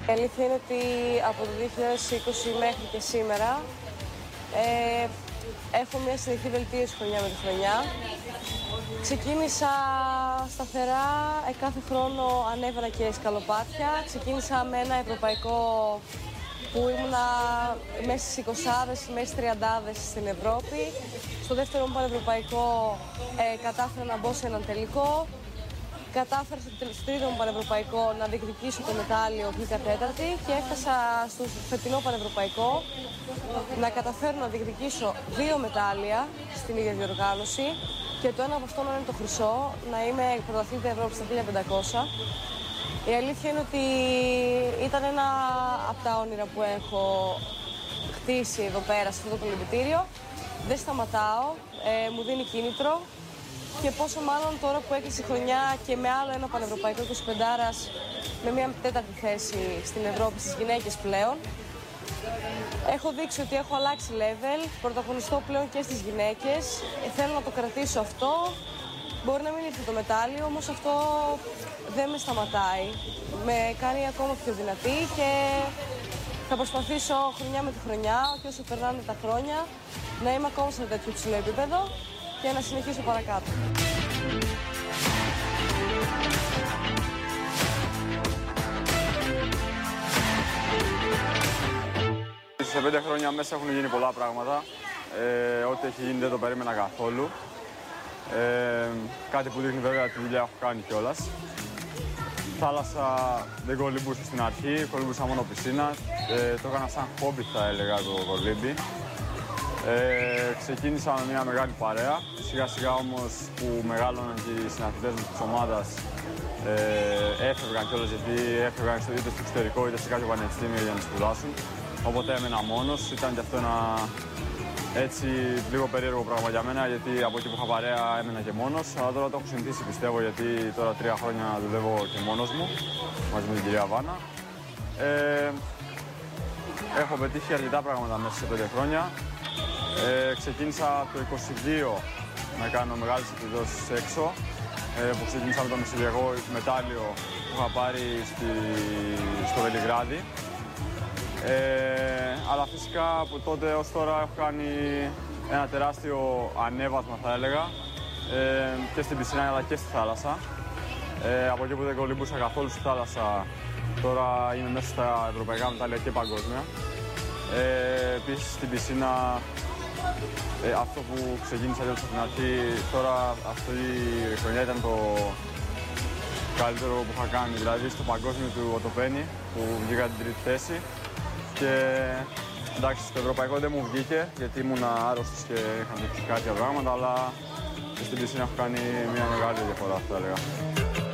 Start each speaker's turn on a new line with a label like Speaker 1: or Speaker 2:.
Speaker 1: Η αλήθεια είναι ότι από το 2020 μέχρι και σήμερα έχω μια συνεχή βελτίωση χρονιά με τη χρονιά. Ξεκίνησα σταθερά, κάθε χρόνο ανέβαινα και σκαλοπάτια. Ξεκίνησα με ένα ευρωπαϊκό που ήμουνα μέσα στις 20'άδες, μέσα στις 30'άδες στην Ευρώπη. Στο δεύτερο μου πανευρωπαϊκό κατάφερα να μπω σε έναν τελικό. Κατάφερα στο τρίτο μου πανευρωπαϊκό να διεκδικήσω το μετάλλιο, βγήκα τέταρτη και έφτασα στο φετινό πανευρωπαϊκό να καταφέρω να διεκδικήσω 2 μετάλλια στην ίδια διοργάνωση και το ένα από αυτό να είναι το χρυσό, να είμαι πρωταθλήτρια Ευρώπης στα 1500. Η αλήθεια είναι ότι ήταν ένα από τα όνειρα που έχω χτίσει εδώ πέρα σε αυτό το κολυμπητήριο. Δεν σταματάω, μου δίνει κίνητρο. Και πόσο μάλλον τώρα που έκλεισε η χρονιά και με άλλο ένα πανευρωπαϊκό 25'άρας με μια τέταρτη θέση στην Ευρώπη στις γυναίκες πλέον. Έχω δείξει ότι έχω αλλάξει level, πρωταγωνιστώ πλέον και στις γυναίκες. Θέλω να το κρατήσω αυτό. Μπορεί να μην ήρθε το μετάλλιο, όμως αυτό δεν με σταματάει. Με κάνει ακόμα πιο δυνατή και θα προσπαθήσω χρονιά με τη χρονιά, και όσο περνάνε τα χρόνια, να είμαι ακόμα σε τέτοιο υψηλό επίπεδο και να συνεχίσω παρακάτω.
Speaker 2: Σε 5 χρόνια μέσα έχουν γίνει πολλά πράγματα. Ό,τι έχει γίνει δεν το περίμενα καθόλου. Κάτι που δείχνει βέβαια τη δουλειά έχω κάνει κιόλας. Θάλασσα δεν κολυμπούσα στην αρχή, κολυμπούσα μόνο πισίνα. Το έκανα σαν χόμπι, θα έλεγα, το κολύμπι. Ξεκίνησα με μια μεγάλη παρέα. Σιγά σιγά όμως που μεγάλωναν και οι συναθητές μου της ομάδας έφευγαν κιόλας, γιατί έφευγαν είτε στο εξωτερικό είτε σε κάποιο πανεπιστήμιο για να σπουδάσουν. Οπότε έμενα μόνος. Ήταν και αυτό ένα έτσι λίγο περίεργο πράγμα για μένα, γιατί από εκεί που είχα παρέα έμενα και μόνος. Αλλά τώρα το έχω συνηθίσει, πιστεύω, γιατί τώρα 3 χρόνια δουλεύω και μόνος μου μαζί με την κυρία Βάνα. Έχω πετύχει αρκετά πράγματα μέσα σε 5 χρόνια. Ξεκίνησα το 22 να κάνω μεγάλες εκδηλώσεις έξω, που ξεκίνησα με το μεσηλιακό μετάλλιο που είχα πάρει στο Βελιγράδι. Αλλά φυσικά από τότε ως τώρα έχω κάνει ένα τεράστιο ανέβασμα, θα έλεγα, και στην πισίνα αλλά και στη θάλασσα. Από εκεί που δεν κολυμπούσα καθόλου στη θάλασσα, τώρα είμαι μέσα στα ευρωπαϊκά μετάλλια και παγκόσμια. Επίσης στην πισίνα, αυτό που ξεκίνησα από την αρχή, τώρα αυτή η χρονιά ήταν το καλύτερο που είχα κάνει, δηλαδή στο παγκόσμιο του Οτοπένι που βγήκα την 3η θέση. Και εντάξει, στο ευρωπαϊκό δεν μου βγήκε γιατί ήμουν άρρωστος και είχα δείξει κάποια πράγματα, αλλά στην πισίνα έχω κάνει μια μεγάλη διαφορά, θα έλεγα.